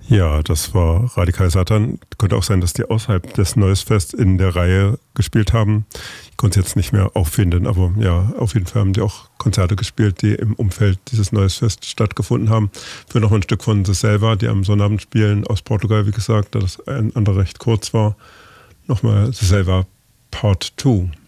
Ja, das war Radikal Satan. Könnte auch sein, dass die außerhalb des Noise Fest in der Reihe gespielt haben. Ich konnte es jetzt nicht mehr auffinden, aber ja, auf jeden Fall haben die auch Konzerte gespielt, die im Umfeld dieses Noise Fest stattgefunden haben. Für noch ein Stück von The Selva, die am Sonnabend spielen, aus Portugal, wie gesagt, da das ein anderer recht kurz war. Nochmal The Selva Part 2.